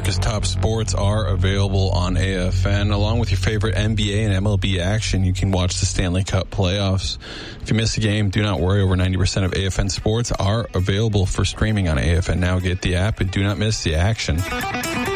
America's top sports are available on AFN. Along with your favorite NBA and MLB action, you can watch the Stanley Cup playoffs. If you miss a game, do not worry. Over 90% of AFN sports are available for streaming on AFN Now. Get the app and do not miss the action.